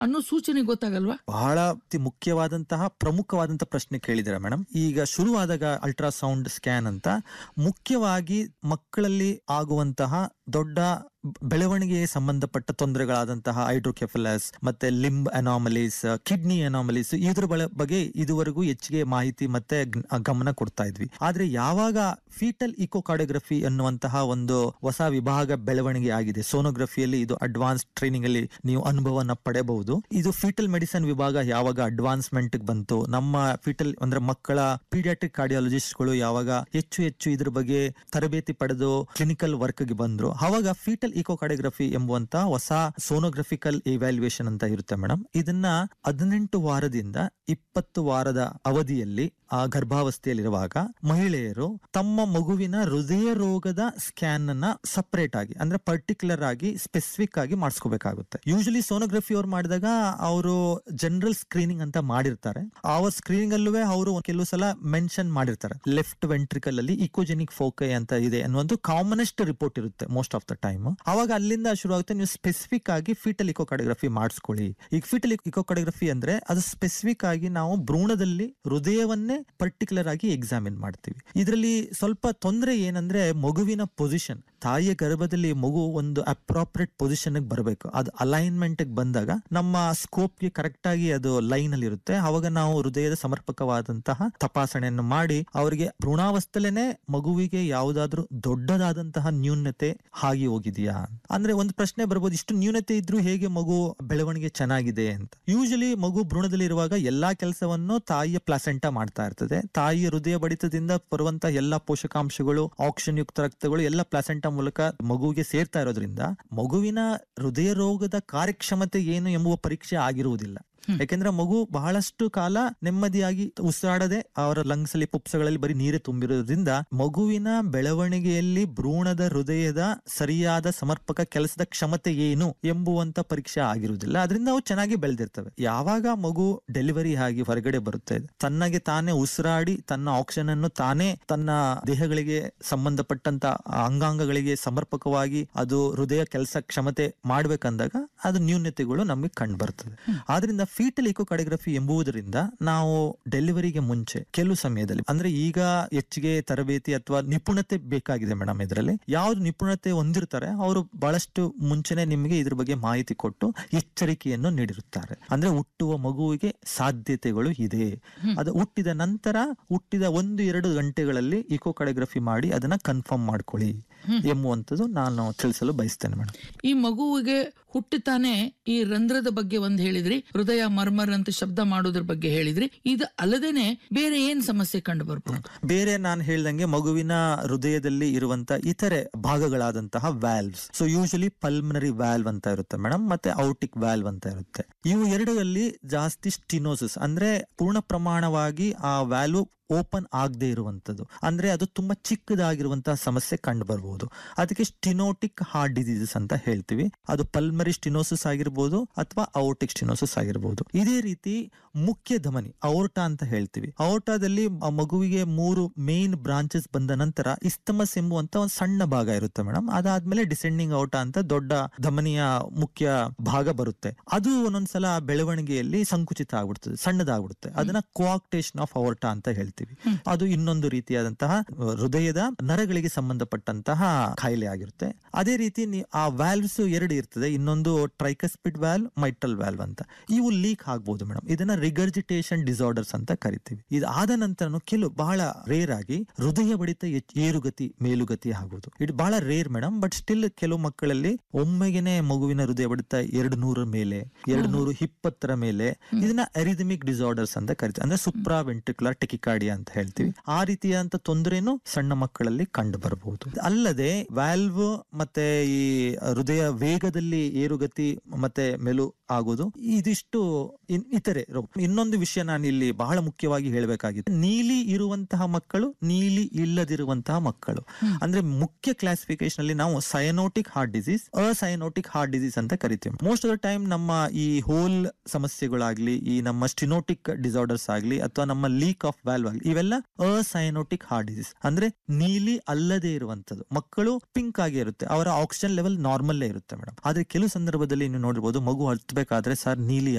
ಅನ್ನೋ ಸೂಚನೆ ಗೊತ್ತಾಗಲ್ವಾ? ಬಹಳ ಮುಖ್ಯವಾದಂತಹ ಪ್ರಮುಖವಾದಂತಹ ಪ್ರಶ್ನೆ ಕೇಳಿದಿರ ಮೇಡಮ್. ಈಗ ಶುರುವಾದಾಗ ಅಲ್ಟ್ರಾಸೌಂಡ್ ಸ್ಕ್ಯಾನ್ ಅಂತ ಮುಖ್ಯವಾಗಿ ಮಕ್ಕಳಲ್ಲಿ ಆಗುವಂತಹ ದೊಡ್ಡ ಬೆಳವಣಿಗೆಗೆ ಸಂಬಂಧಪಟ್ಟ ತೊಂದರೆಗಳಾದಂತಹ ಹೈಡ್ರೋಕೆಫಲಸ್ ಮತ್ತೆ ಲಿಂಬ್ ಅನಾಮಲೀಸ್, ಕಿಡ್ನಿ ಅನಾಮಲೀಸ್, ಇದ್ರ ಬಗ್ಗೆ ಇದುವರೆಗೂ ಹೆಚ್ಚಿಗೆ ಮಾಹಿತಿ ಮತ್ತೆ ಗಮನ ಕೊಡ್ತಾ ಇದ್ವಿ. ಆದ್ರೆ ಯಾವಾಗ ಫೀಟಲ್ ಇಕೋಕಾರ್ಡಿಯೋಗ್ರಫಿ ಅನ್ನುವಂತಹ ಒಂದು ಹೊಸ ವಿಭಾಗ ಬೆಳವಣಿಗೆ ಆಗಿದೆ, ಸೋನೋಗ್ರಫಿಯಲ್ಲಿ ಇದು ಅಡ್ವಾನ್ಸ್ ಟ್ರೈನಿಂಗ್ ಅಲ್ಲಿ ನೀವು ಅನುಭವನ ಪಡೆಯಬಹುದು. ಇದು ಫೀಟಲ್ ಮೆಡಿಸಿನ್ ವಿಭಾಗ ಯಾವಾಗ ಅಡ್ವಾನ್ಸ್ಮೆಂಟ್ ಬಂತು, ನಮ್ಮ ಫೀಟಲ್ ಅಂದ್ರೆ ಮಕ್ಕಳ ಪೀಡಿಯಾಟ್ರಿಕ್ ಕಾರ್ಡಿಯಾಲಜಿಸ್ಟ್ ಗಳು ಯಾವಾಗ ಹೆಚ್ಚು ಇದ್ರ ಬಗ್ಗೆ ತರಬೇತಿ ಪಡೆದು ಕ್ಲಿನಿಕಲ್ ವರ್ಕ್ ಗೆ ಬಂದ್ರು, ಅವಾಗ ಫೀಟಲ್ ಇಕೋಕಾರ್ಡಿಯೋಗ್ರಫಿ ಎಂಬುವಂತ ಹೊಸ ಸೋನೋಗ್ರಫಿಕಲ್ ಇವ್ಯಾಲ್ಯೂಯೇಷನ್ ಅಂತ ಇರುತ್ತೆ ಮೇಡಮ್. ಇದನ್ನ 18 ವಾರದಿಂದ 20 ವಾರದ ಅವಧಿಯಲ್ಲಿ ಆ ಗರ್ಭಾವಸ್ಥೆಯಲ್ಲಿರುವಾಗ ಮಹಿಳೆಯರು ತಮ್ಮ ಮಗುವಿನ ಹೃದಯ ರೋಗದ ಸ್ಕ್ಯಾನ್ ಅನ್ನ ಸಪರೇಟ್ ಆಗಿ ಅಂದ್ರೆ ಪರ್ಟಿಕ್ಯುಲರ್ ಆಗಿ ಸ್ಪೆಸಿಫಿಕ್ ಆಗಿ ಮಾಡಿಸ್ಕೋಬೇಕಾಗುತ್ತೆ. ಯೂಶಲಿ ಸೋನೋಗ್ರಫಿ ಅವ್ರು ಮಾಡಿದಾಗ ಅವರು ಜನರಲ್ ಸ್ಕ್ರೀನಿಂಗ್ ಅಂತ ಮಾಡಿರ್ತಾರೆ. ಆ ಸ್ಕ್ರೀನಿಂಗ್ ಅಲ್ಲೂ ಅವರು ಕೆಲವು ಸಲ ಮೆನ್ಷನ್ ಮಾಡಿರ್ತಾರೆ ಲೆಫ್ಟ್ ವೆಂಟ್ರಿಕಲ್ ಅಲ್ಲಿ ಇಕೋಜೆನಿಕ್ ಫೋಕೈ ಅಂತ ಇದೆ ಅನ್ನುವಂತ ಕಾಮನೆಸ್ಟ್ ರಿಪೋರ್ಟ್ ಇರುತ್ತೆ ಮೋಸ್ಟ್ ಆಫ್ ದ ಟೈಮ್. ಅವಾಗ ಅಲ್ಲಿಂದ ಶುರು ಆಗುತ್ತೆ ನೀವು ಸ್ಪೆಸಿಫಿಕ್ ಆಗಿ ಫೀಟಲ್ ಇಕೋಕಾರ್ಡಿಯೋಗ್ರಫಿ ಮಾಡಿಸ್ಕೊಳ್ಳಿ. ಈಗ ಫೀಟಲ್ ಇಕೋಕಾರ್ಡಿಯೋಗ್ರಫಿ ಅಂದ್ರೆ ಅದು ಸ್ಪೆಸಿಫಿಕ್ ಆಗಿ ನಾವು ಭ್ರೂಣದಲ್ಲಿ ಹೃದಯವನ್ನೇ ಪರ್ಟಿಕ್ಯುಲರ್ ಆಗಿ ಎಕ್ಸಾಮಿನ್ ಮಾಡ್ತೀವಿ. ಇದರಲ್ಲಿ ಸ್ವಲ್ಪ ತೊಂದರೆ ಏನಂದ್ರೆ ಮಗುವಿನ ಪೊಸಿಷನ್, ತಾಯಿಯ ಗರ್ಭದಲ್ಲಿ ಮಗು ಒಂದು ಅಪ್ರಾಪ್ರಿಯೇಟ್ ಪೊಸಿಷನ್ ಬರಬೇಕು. ಅದು ಅಲೈನ್ಮೆಂಟ್ ಬಂದಾಗ ನಮ್ಮ ಸ್ಕೋಪ್ ಗೆ ಕರೆಕ್ಟ್ ಆಗಿ ಅದು ಲೈನ್ ಅಲ್ಲಿ ಇರುತ್ತೆ. ಅವಾಗ ನಾವು ಹೃದಯದ ಸಮರ್ಪಕವಾದಂತಹ ತಪಾಸಣೆಯನ್ನು ಮಾಡಿ ಅವರಿಗೆ ಭ್ರೂಣಾವಸ್ಥೆಲೇನೆ ಮಗುವಿಗೆ ಯಾವುದಾದ್ರೂ ದೊಡ್ಡದಾದಂತಹ ನ್ಯೂನತೆ ಆಗಿ ಹೋಗಿದೆಯಾ ಅಂದ್ರೆ ಒಂದು ಪ್ರಶ್ನೆ ಬರ್ಬೋದು, ಇಷ್ಟು ನ್ಯೂನತೆ ಇದ್ರೂ ಹೇಗೆ ಮಗು ಬೆಳವಣಿಗೆ ಚೆನ್ನಾಗಿದೆ ಅಂತ. ಯೂಶಲಿ ಮಗು ಭ್ರೂಣದಲ್ಲಿ ಇರುವಾಗ ಎಲ್ಲಾ ಕೆಲಸವನ್ನು ತಾಯಿಯ ಪ್ಲಾಸೆಂಟಾ ಮಾಡ್ತಾ ಇರ್ತದೆ. ತಾಯಿಯ ಹೃದಯ ಬಡಿತದಿಂದ ಬರುವಂತಹ ಎಲ್ಲಾ ಪೋಷಕಾಂಶಗಳು, ಆಕ್ಸಿಜನ್ ಯುಕ್ತ ರಕ್ತಗಳು ಎಲ್ಲ ಪ್ಲಾಸೆಂಟಾ ಮೂಲಕ ಮಗುವಿಗೆ ಸೇರ್ತಾ ಇರೋದ್ರಿಂದ ಮಗುವಿನ ಹೃದಯ ರೋಗದ ಕಾರ್ಯಕ್ಷಮತೆ ಏನು ಎಂಬುವ ಪರೀಕ್ಷೆ ಆಗಿರುವುದಿಲ್ಲ. ಯಾಕೆಂದ್ರೆ ಮಗು ಬಹಳಷ್ಟು ಕಾಲ ನೆಮ್ಮದಿಯಾಗಿ ಉಸಿರಾಡದೆ ಅವರ ಲಂಗ್ಸ್ ಅಲ್ಲಿ ಪುಪ್ಸಗಳಲ್ಲಿ ಬರೀ ನೀರೇ ತುಂಬಿರೋದ್ರಿಂದ ಮಗುವಿನ ಬೆಳವಣಿಗೆಯಲ್ಲಿ ಭ್ರೂಣದ ಹೃದಯದ ಸರಿಯಾದ ಸಮರ್ಪಕ ಕೆಲಸದ ಕ್ಷಮತೆ ಏನು ಎಂಬುವಂತ ಪರೀಕ್ಷೆ ಆಗಿರುವುದಿಲ್ಲ. ಅದರಿಂದ ಅವು ಚೆನ್ನಾಗಿ ಬೆಳೆದಿರ್ತವೆ. ಯಾವಾಗ ಮಗು ಡೆಲಿವರಿ ಆಗಿ ಹೊರಗಡೆ ಬರುತ್ತೆ, ತನ್ನಗೆ ತಾನೇ ಉಸಿರಾಡಿ ತನ್ನ ಆಕ್ಸಿಜನ್ ಅನ್ನು ತಾನೇ ತನ್ನ ದೇಹಗಳಿಗೆ ಸಂಬಂಧಪಟ್ಟಂತ ಅಂಗಾಂಗಗಳಿಗೆ ಸಮರ್ಪಕವಾಗಿ ಅದು ಹೃದಯ ಕೆಲಸ ಕ್ಷಮತೆ ಮಾಡ್ಬೇಕಂದಾಗ ಅದು ನ್ಯೂನತೆಗಳು ನಮಗೆ ಕಂಡು ಬರ್ತದೆ. ಆದ್ರಿಂದ ಫೀಟಲ್ ಇಕೋಕಾರ್ಡಿಯೋಗ್ರಫಿ ಎಂಬುದರಿಂದ ನಾವು ಡೆಲಿವರಿಗೆ ಮುಂಚೆ ಕೆಲವು ಸಮಯದಲ್ಲಿ ಅಂದ್ರೆ ಈಗ ಹೆಚ್ಚಿಗೆ ತರಬೇತಿ ಅಥವಾ ನಿಪುಣತೆ ಬೇಕಾಗಿದೆ ಮೇಡಮ್. ಇದರಲ್ಲಿ ಯಾವ್ದು ನಿಪುಣತೆ ಹೊಂದಿರ್ತಾರೆ ಅವರು ಬಹಳಷ್ಟು ಮುಂಚೆನೆ ನಿಮಗೆ ಇದ್ರ ಬಗ್ಗೆ ಮಾಹಿತಿ ಕೊಟ್ಟು ಎಚ್ಚರಿಕೆಯನ್ನು ನೀಡಿರುತ್ತಾರೆ. ಅಂದ್ರೆ ಹುಟ್ಟುವ ಮಗುವಿಗೆ ಸಾಧ್ಯತೆಗಳು ಇದೆ, ಅದು ಹುಟ್ಟಿದ ನಂತರ ಹುಟ್ಟಿದ 1-2 ಗಂಟೆಗಳಲ್ಲಿ ಇಕೋಕಾರ್ಡಿಯೋಗ್ರಫಿ ಮಾಡಿ ಅದನ್ನ ಕನ್ಫರ್ಮ್ ಮಾಡ್ಕೊಳ್ಳಿ ಎಂಬುವಂಥದ್ದು ನಾನು ತಿಳಿಸಲು ಬಯಸ್ತೇನೆ ಮೇಡಮ್. ಈ ಮಗುವಿಗೆ ಹುಟ್ಟುತ್ತಾನೆ ಈ ರಂಧ್ರದ ಬಗ್ಗೆ ಒಂದು ಹೇಳಿದ್ರಿ, ಹೃದಯ ಮರ್ಮರ್ ಅಂತ ಶಬ್ದ ಮಾಡೋದ್ರ ಬಗ್ಗೆ ಹೇಳಿದ್ರಿ. ಇದು ಅಲ್ಲದೇನೆ ಬೇರೆ ಏನ್ ಸಮಸ್ಯೆ ಕಂಡು ಬರ್ಬೋದು? ಬೇರೆ ನಾನು ಹೇಳ್ದಂಗೆ ಮಗುವಿನ ಹೃದಯದಲ್ಲಿ ಇರುವಂತ ಇತರೆ ಭಾಗಗಳಾದಂತಹ valves, so usually pulmonary valve ಅಂತ ಇರುತ್ತೆ ಮೇಡಮ್, ಮತ್ತೆ ಔಟಿಕ್ ವ್ಯಾಲ್ವ್ ಅಂತ ಇರುತ್ತೆ. ಇವು ಎರಡರಲ್ಲಿ ಜಾಸ್ತಿ ಸ್ಟಿನೋಸಿಸ್ ಅಂದ್ರೆ ಪೂರ್ಣ ಪ್ರಮಾಣವಾಗಿ ಆ ವ್ಯಾಲ್ವ್ ಓಪನ್ ಆಗದೆ ಇರುವಂತದ್ದು, ಅಂದ್ರೆ ಅದು ತುಂಬಾ ಚಿಕ್ಕದಾಗಿರುವಂತಹ ಸಮಸ್ಯೆ ಕಂಡು ಬರಬಹುದು. ಅದಕ್ಕೆ ಸ್ಟಿನೋಟಿಕ್ ಹಾರ್ಟ್ ಡಿಸೀಸಸ್ ಅಂತ ಹೇಳ್ತೀವಿ. ಅದು ಪಲ್ಮರಿ ಸ್ಟಿನೋಸಿಸ್ ಆಗಿರ್ಬೋದು ಅಥವಾ ಔಟಿಕ್ ಸ್ಟಿನೋಸಿಸ್ ಆಗಿರ್ಬೋದು. ಇದೇ ರೀತಿ ಮುಖ್ಯ ಧಮನಿ ಅೋರ್ಟಾ ಅಂತ ಹೇಳ್ತೀವಿ. ಅೋರ್ಟಾದಲ್ಲಿ ಮಗುವಿಗೆ 3 ಮೇನ್ ಬ್ರಾಂಚಸ್ ಬಂದ ನಂತರ ಇಸ್ತಮಸ್ ಎಂಬುವಂತ ಒಂದು ಸಣ್ಣ ಭಾಗ ಇರುತ್ತೆ ಮೇಡಮ್. ಅದಾದ್ಮೇಲೆ ಡಿಸೆಂಡಿಂಗ್ ಔಟಾ ಅಂತ ದೊಡ್ಡ ಧಮನಿಯ ಮುಖ್ಯ ಭಾಗ ಬರುತ್ತೆ. ಅದು ಒಂದೊಂದ್ಸಲ ಬೆಳವಣಿಗೆಯಲ್ಲಿ ಸಂಕುಚಿತ ಆಗ್ಬಿಡ್ತದೆ, ಸಣ್ಣದಾಗ್ಬಿಡುತ್ತೆ. ಅದನ್ನ ಕೋಆಕ್ಟೇಷನ್ ಆಫ್ ಅೋರ್ಟಾ ಅಂತ ಹೇಳ್ತೀವಿ. ಅದು ಇನ್ನೊಂದು ರೀತಿಯಾದಂತಹ ಹೃದಯದ ನರಗಳಿಗೆ ಸಂಬಂಧಪಟ್ಟಂತಹ ಕಾಯಿಲೆ ಆಗಿರುತ್ತೆ. ಅದೇ ರೀತಿ ಆ ವ್ಯಾಲ್ವ್ಸ್ 2 ಇರ್ತದೆ, ಇನ್ನೊಂದು ಟ್ರೈಕಸ್ಪಿಡ್ ವ್ಯಾಲ್ವ್, ಮೈಟ್ರಲ್ ವ್ಯಾಲ್ವ್ ಅಂತ. ಇವು ಲೀಕ್ ಆಗ್ಬಹುದು ಮೇಡಮ್. ಇದನ್ನ ರಿಗರ್ಜಿಟೇಷನ್ ಡಿಸಾರ್ಡರ್ಸ್ ಅಂತ ಕರಿತೀವಿ. ಇದು ಆದ ನಂತರ ಕೆಲವು ಬಹಳ ರೇರ್ ಆಗಿ ಹೃದಯ ಬಡಿತ ಏರುಗತಿ ಮೇಲುಗತಿ ಆಗುವುದು. ಇದು ಬಹಳ ರೇರ್ ಮೇಡಮ್. ಬಟ್ ಸ್ಟಿಲ್ ಕೆಲವು ಮಕ್ಕಳಲ್ಲಿ ಒಮ್ಮೆಗೆನೆ ಮಗುವಿನ ಹೃದಯ ಬಡಿತ 200 ಮೇಲೆ 220 ಮೇಲೆ ಇದನ್ನ ಅರಿಥಮಿಕ್ ಡಿಸಾರ್ಡರ್ಸ್ ಅಂತ ಕರಿತೀವಿ. ಅಂದ್ರೆ ಸುಪ್ರಾ ವೆಂಟ್ರಿಕ್ಯುಲರ್ ಟೆಕಿಕಾರ್ಡಿಯಾ ಅಂತ ಹೇಳ್ತೀವಿ. ಆ ರೀತಿಯಾದಂತ ತೊಂದರೆನೂ ಸಣ್ಣ ಮಕ್ಕಳಲ್ಲಿ ಕಂಡು ಬರಬಹುದು. ಅಲ್ಲದೆ ವ್ಯಾಲ್ವ್ ಮತ್ತೆ ಈ ಹೃದಯ ವೇಗದಲ್ಲಿ ಏರುಗತಿ ಮತ್ತೆ ಮೆಲು ಆಗೋದು, ಇದಿಷ್ಟು ಇತರೆ ರೋಗ. ಇನ್ನೊಂದು ವಿಷಯ ನಾನು ಇಲ್ಲಿ ಬಹಳ ಮುಖ್ಯವಾಗಿ ಹೇಳಬೇಕಾಗಿದೆ, ನೀಲಿ ಇರುವಂತಹ ಮಕ್ಕಳು, ನೀಲಿ ಇಲ್ಲದಿರುವಂತಹ ಮಕ್ಕಳು. ಅಂದ್ರೆ ಮುಖ್ಯ ಕ್ಲಾಸಿಫಿಕೇಶನ್ ಅಲ್ಲಿ ನಾವು ಸಯನೋಟಿಕ್ ಹಾರ್ಟ್ ಡಿಸೀಸ್, ಅಸಯನೋಟಿಕ್ ಹಾರ್ಟ್ ಡಿಸೀಸ್ ಅಂತ ಕರಿತೀವಿ. ಮೋಸ್ಟ್ ಆಫ್ ದ ಟೈಮ್ ನಮ್ಮ ಈ ಹೋಲ್ ಸಮಸ್ಯೆಗಳಾಗ್ಲಿ, ಈ ನಮ್ಮ ಸ್ಟಿನೋಟಿಕ್ ಡಿಸಾರ್ಡರ್ಸ್ ಆಗ್ಲಿ ಅಥವಾ ನಮ್ಮ ಲೀಕ್ ಆಫ್ ವ್ಯಾಲ್ವ್ ಆಗ್ಲಿ ಇವೆಲ್ಲ ಅಸೈನೋಟಿಕ್ ಹಾರ್ಟ್ ಡಿಸೀಸ್, ಅಂದ್ರೆ ನೀಲಿ ಅಲ್ಲದೆ ಇರುವಂತದ್ದು. ಮಕ್ಕಳು ಪಿಂಕ್ ಆಗಿ ಇರುತ್ತೆ, ಅವರ ಆಕ್ಸಿಜನ್ ಲೆವೆಲ್ ನಾರ್ಮಲ್ಲೇ ಇರುತ್ತೆ ಮೇಡಮ್. ಆದ್ರೆ ಕೆಲವು ಸಂದರ್ಭದಲ್ಲಿ ನೀವು ನೋಡಿರ್ಬೋದು, ಮಗು ಹತ್ಬೇಕಾದ್ರೆ ಸರ್ ನೀಲಿ